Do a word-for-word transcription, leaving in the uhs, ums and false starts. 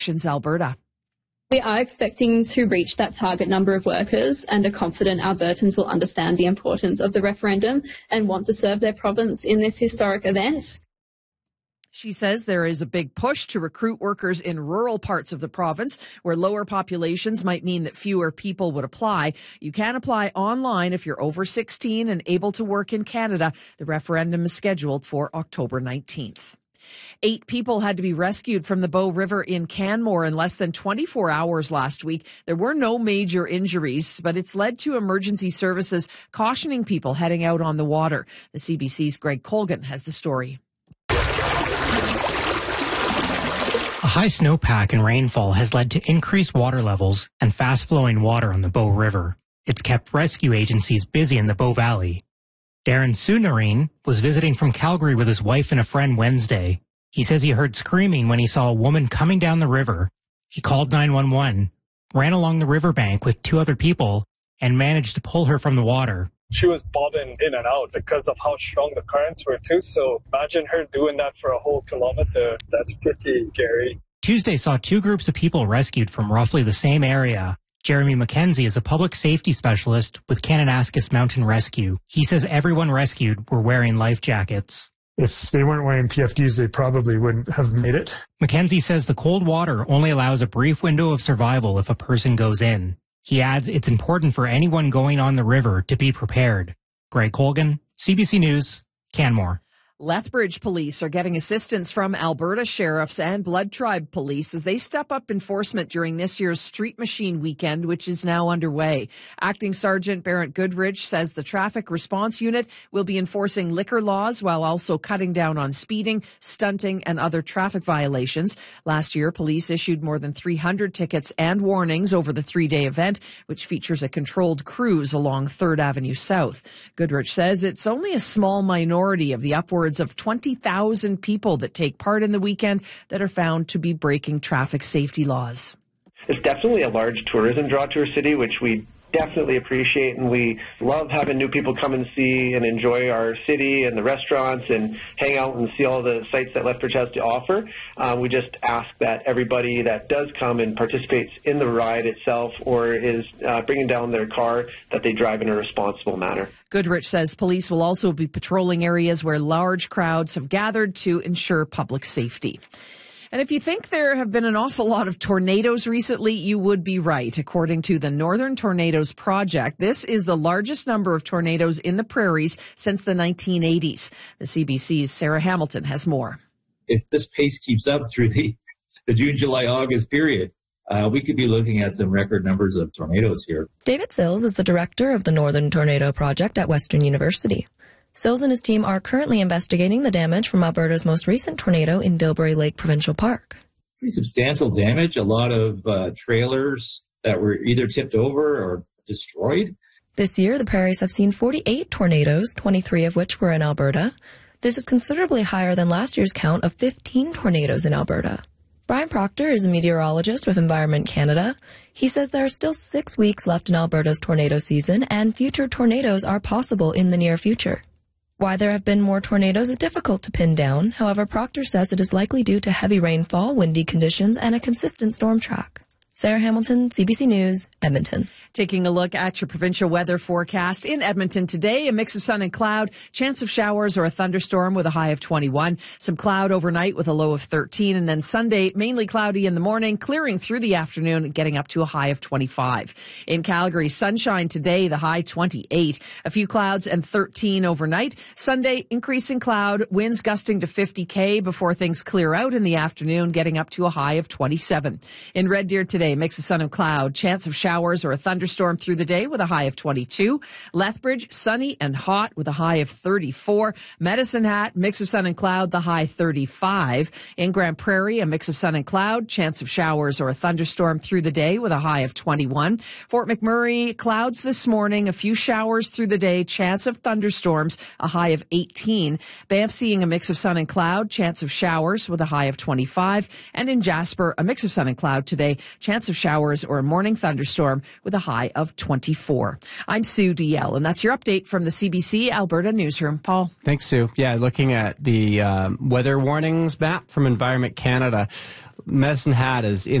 Alberta. We are expecting to reach that target number of workers and are confident Albertans will understand the importance of the referendum and want to serve their province in this historic event. She says there is a big push to recruit workers in rural parts of the province where lower populations might mean that fewer people would apply. You can apply online if you're over sixteen and able to work in Canada. The referendum is scheduled for October nineteenth. Eight people had to be rescued from the Bow River in Canmore in less than twenty-four hours last week. There were no major injuries, but it's led to emergency services cautioning people heading out on the water. The C B C's Greg Colgan has the story. A high snowpack and rainfall has led to increased water levels and fast-flowing water on the Bow River. It's kept rescue agencies busy in the Bow Valley. Darren Sunarine was visiting from Calgary with his wife and a friend Wednesday. He says he heard screaming when he saw a woman coming down the river. He called nine one one, ran along the riverbank with two other people, and managed to pull her from the water. She was bobbing in and out because of how strong the currents were too. So imagine her doing that for a whole kilometer. That's pretty scary. Tuesday saw two groups of people rescued from roughly the same area. Jeremy McKenzie is a public safety specialist with Kananaskis Mountain Rescue. He says everyone rescued were wearing life jackets. If they weren't wearing P F Ds, they probably wouldn't have made it. McKenzie says the cold water only allows a brief window of survival if a person goes in. He adds it's important for anyone going on the river to be prepared. Greg Colgan, C B C News, Canmore. Lethbridge police are getting assistance from Alberta sheriffs and Blood Tribe police as they step up enforcement during this year's Street Machine Weekend, which is now underway. Acting Sergeant Barrett Goodrich says the Traffic Response Unit will be enforcing liquor laws while also cutting down on speeding, stunting, and other traffic violations. Last year, police issued more than three hundred tickets and warnings over the three-day event, which features a controlled cruise along third Avenue South. Goodrich says it's only a small minority of the upwards of twenty thousand people that take part in the weekend that are found to be breaking traffic safety laws. It's definitely a large tourism draw to our city, which we definitely appreciate, and we love having new people come and see and enjoy our city and the restaurants and hang out and see all the sites that Lethbridge has to offer. Uh, we just ask that everybody that does come and participates in the ride itself or is uh, bringing down their car, that they drive in a responsible manner. Goodrich says police will also be patrolling areas where large crowds have gathered to ensure public safety. And if you think there have been an awful lot of tornadoes recently, you would be right. According to the Northern Tornadoes Project, this is the largest number of tornadoes in the prairies since the nineteen eighties. The C B C's Sarah Hamilton has more. If this pace keeps up through the, the June, July, August period, uh, we could be looking at some record numbers of tornadoes here. David Sills is the director of the Northern Tornado Project at Western University. Sills and his team are currently investigating the damage from Alberta's most recent tornado in Dilbury Lake Provincial Park. Pretty substantial damage, a lot of uh, trailers that were either tipped over or destroyed. This year, the prairies have seen forty-eight tornadoes, twenty-three of which were in Alberta. This is considerably higher than last year's count of fifteen tornadoes in Alberta. Brian Proctor is a meteorologist with Environment Canada. He says there are still six weeks left in Alberta's tornado season, and future tornadoes are possible in the near future. Why there have been more tornadoes is difficult to pin down. However, Proctor says it is likely due to heavy rainfall, windy conditions, and a consistent storm track. Sarah Hamilton, C B C News, Edmonton. Taking a look at your provincial weather forecast in Edmonton today, a mix of sun and cloud, chance of showers or a thunderstorm with a high of twenty-one, some cloud overnight with a low of thirteen, and then Sunday, mainly cloudy in the morning, clearing through the afternoon, getting up to a high of twenty-five. In Calgary, sunshine today, the high twenty-eight, a few clouds and thirteen overnight. Sunday, increasing cloud, winds gusting to fifty K before things clear out in the afternoon, getting up to a high of twenty-seven. In Red Deer today, mix of sun and cloud, chance of showers or a thunderstorm through the day with a high of twenty-two. Lethbridge, sunny and hot with a high of thirty-four. Medicine Hat, mix of sun and cloud, the high thirty-five. In Grand Prairie, a mix of sun and cloud, chance of showers or a thunderstorm through the day with a high of twenty-one. Fort McMurray, clouds this morning, a few showers through the day, chance of thunderstorms, a high of eighteen. Banff seeing a mix of sun and cloud, chance of showers with a high of twenty-five. And in Jasper, a mix of sun and cloud today, chance chance of showers or a morning thunderstorm with a high of twenty-four. I'm Sue D L, and that's your update from the C B C Alberta Newsroom. Paul? Thanks, Sue. Yeah, looking at the um, weather warnings map from Environment Canada, Medicine Hat is in